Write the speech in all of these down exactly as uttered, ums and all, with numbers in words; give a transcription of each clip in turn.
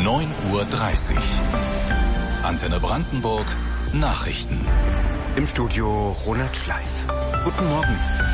neun Uhr dreißig. Antenne Brandenburg, Nachrichten. Im Studio Ronald Schleif. Guten Morgen.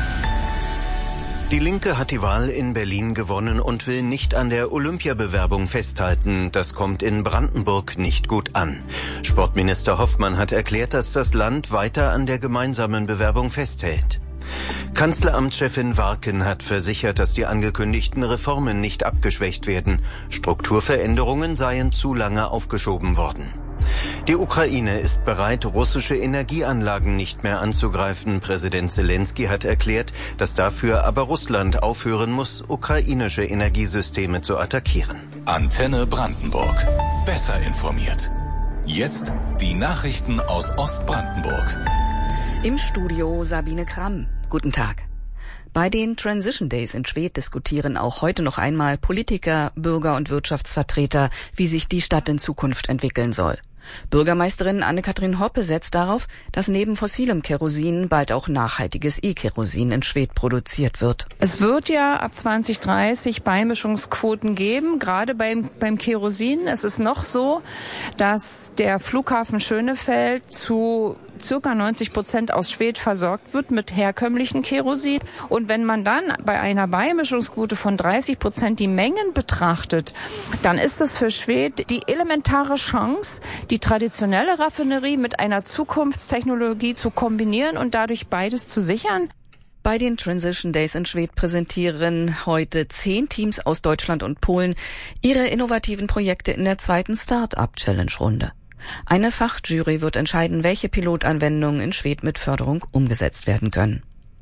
Die Linke hat die Wahl in Berlin gewonnen und will nicht an der Olympiabewerbung festhalten. Das kommt in Brandenburg nicht gut an. Sportminister Hoffmann hat erklärt, dass das Land weiter an der gemeinsamen Bewerbung festhält. Kanzleramtschefin Warken hat versichert, dass die angekündigten Reformen nicht abgeschwächt werden. Strukturveränderungen seien zu lange aufgeschoben worden. Die Ukraine ist bereit, russische Energieanlagen nicht mehr anzugreifen. Präsident Zelensky hat erklärt, dass dafür aber Russland aufhören muss, ukrainische Energiesysteme zu attackieren. Antenne Brandenburg. Besser informiert. Jetzt die Nachrichten aus Ostbrandenburg. Im Studio Sabine Kramm. Guten Tag. Bei den Transition Days in Schwedt diskutieren auch heute noch einmal Politiker, Bürger und Wirtschaftsvertreter, wie sich die Stadt in Zukunft entwickeln soll. Bürgermeisterin Anne-Kathrin Hoppe setzt darauf, dass neben fossilem Kerosin bald auch nachhaltiges E-Kerosin in Schwedt produziert wird. Es wird ja ab zwanzig dreißig Beimischungsquoten geben, gerade beim, beim Kerosin. Es ist noch so, dass der Flughafen Schönefeld zu circa neunzig Prozent aus Schwedt versorgt wird mit herkömmlichem Kerosin. Und wenn man dann bei einer Beimischungsquote von dreißig Prozent die Mengen betrachtet, dann ist es für Schwedt die elementare Chance, die traditionelle Raffinerie mit einer Zukunftstechnologie zu kombinieren und dadurch beides zu sichern. Bei den Transition Days in Schwedt präsentieren heute zehn Teams aus Deutschland und Polen ihre innovativen Projekte in der zweiten Start-up-Challenge-Runde. Eine Fachjury wird entscheiden, welche Pilotanwendungen in Schwedt mit Förderung umgesetzt werden können.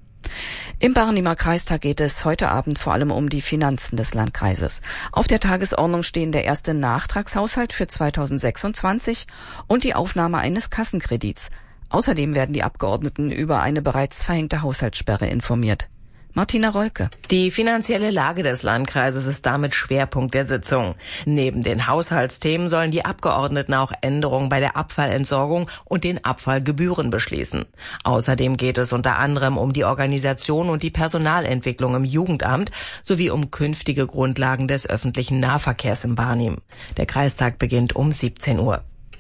Im Barnimer Kreistag geht es heute Abend vor allem um die Finanzen des Landkreises. Auf der Tagesordnung stehen der erste Nachtragshaushalt für zweitausendsechsundzwanzig und die Aufnahme eines Kassenkredits. Außerdem werden die Abgeordneten über eine bereits verhängte Haushaltssperre informiert. Martina Rolke. Die finanzielle Lage des Landkreises ist damit Schwerpunkt der Sitzung. Neben den Haushaltsthemen sollen die Abgeordneten auch Änderungen bei der Abfallentsorgung und den Abfallgebühren beschließen. Außerdem geht es unter anderem um die Organisation und die Personalentwicklung im Jugendamt sowie um künftige Grundlagen des öffentlichen Nahverkehrs im Barnim. Der Kreistag beginnt um siebzehn Uhr.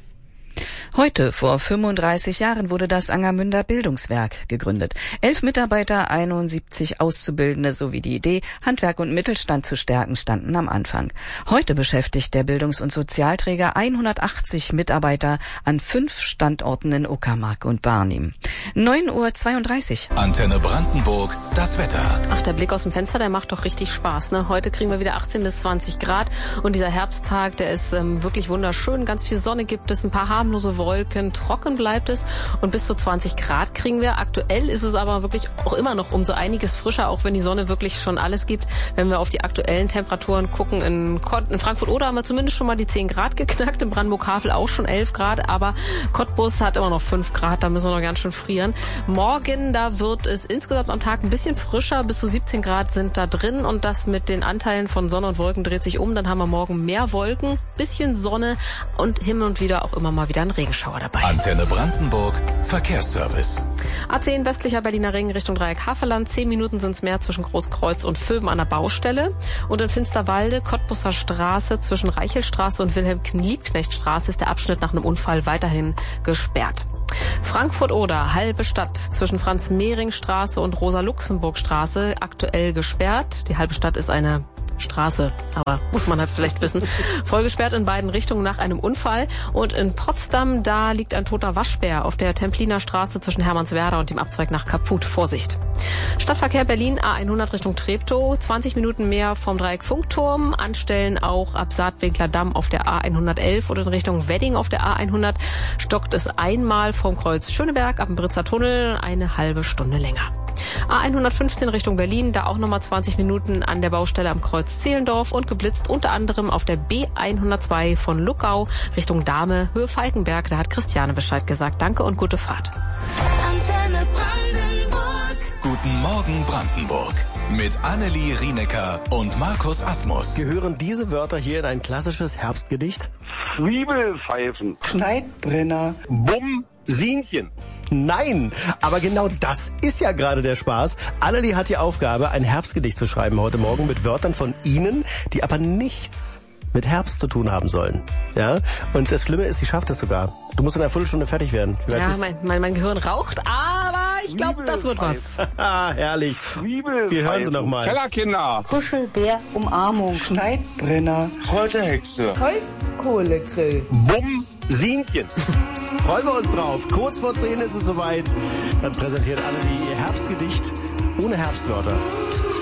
Heute, vor fünfunddreißig Jahren, wurde das Angermünder Bildungswerk gegründet. Elf Mitarbeiter, einundsiebzig Auszubildende sowie die Idee, Handwerk und Mittelstand zu stärken, standen am Anfang. Heute beschäftigt der Bildungs- und Sozialträger hundertachtzig Mitarbeiter an fünf Standorten in Uckermark und Barnim. neun Uhr zweiunddreißig. Antenne Brandenburg, das Wetter. Ach, der Blick aus dem Fenster, der macht doch richtig Spaß, ne? Heute kriegen wir wieder achtzehn bis zwanzig Grad und dieser Herbsttag, der ist ähm, wirklich wunderschön. Ganz viel Sonne gibt es, ein paar harmlose Wolken, trocken bleibt es und bis zu zwanzig Grad kriegen wir. Aktuell ist es aber wirklich auch immer noch um so einiges frischer, auch wenn die Sonne wirklich schon alles gibt. Wenn wir auf die aktuellen Temperaturen gucken, in, in Frankfurt-Oder haben wir zumindest schon mal die zehn Grad geknackt, in Brandenburg-Havel auch schon elf Grad, aber Cottbus hat immer noch fünf Grad, da müssen wir noch ganz schön frieren. Morgen, da wird es insgesamt am Tag ein bisschen frischer, bis zu siebzehn Grad sind da drin und das mit den Anteilen von Sonne und Wolken dreht sich um. Dann haben wir morgen mehr Wolken, bisschen Sonne und hin und wieder auch immer mal wieder ein Regenschauer dabei. Antenne Brandenburg, Verkehrsservice. A zehn westlicher Berliner Ring Richtung Dreieck Havelland. Zehn Minuten sind es mehr zwischen Großkreuz und Vöben an der Baustelle. Und in Finsterwalde, Cottbuser Straße zwischen Reichelstraße und Wilhelm-Liebknecht-Straße ist der Abschnitt nach einem Unfall weiterhin gesperrt. Frankfurt-Oder, halbe Stadt zwischen Franz-Mehring-Straße und Rosa-Luxemburg-Straße aktuell gesperrt. Die halbe Stadt ist eine Straße, aber muss man halt vielleicht wissen. Voll gesperrt in beiden Richtungen nach einem Unfall. Und in Potsdam, da liegt ein toter Waschbär auf der Templiner Straße zwischen Hermannswerder und dem Abzweig nach Kaput. Vorsicht. Stadtverkehr Berlin, A hundert Richtung Treptow, zwanzig Minuten mehr vom Dreieck Funkturm. Anstellen auch ab Saatwinkler Damm auf der A hundertelf und in Richtung Wedding auf der A hundert stockt es einmal vom Kreuz Schöneberg ab dem Britzer Tunnel eine halbe Stunde länger. A hundertfünfzehn Richtung Berlin, da auch nochmal zwanzig Minuten an der Baustelle am Kreuz Zehlendorf und geblitzt unter anderem auf der B hundertzwei von Luckau Richtung Dahme, Höhe Falkenberg. Da hat Christiane Bescheid gesagt. Danke und gute Fahrt. Antenne Brandenburg. Guten Morgen Brandenburg. Mit Annelie Rienecker und Markus Asmus. Gehören diese Wörter hier in ein klassisches Herbstgedicht? Zwiebelpfeifen. Schneidbrenner. Bumsinchen. Nein, aber genau das ist ja gerade der Spaß. Annelie hat die Aufgabe, ein Herbstgedicht zu schreiben heute Morgen mit Wörtern von Ihnen, die aber nichts mit Herbst zu tun haben sollen. Ja? Und das Schlimme ist, sie schafft es sogar. Du musst in einer Viertelstunde fertig werden. Ja, mein, mein, mein Gehirn raucht, aber ich glaube, das wird was. Herrlich. Wir hören sie nochmal. Kellerkinder. Kuschelbär, Umarmung. Schneidbrenner. Kräuterhexe. Holzkohlegrill. Bumm, Siinchen. Freuen wir uns drauf. Kurz vor zehn ist es soweit. Dann präsentiert Annelie ihr Herbstgedicht ohne Herbstwörter.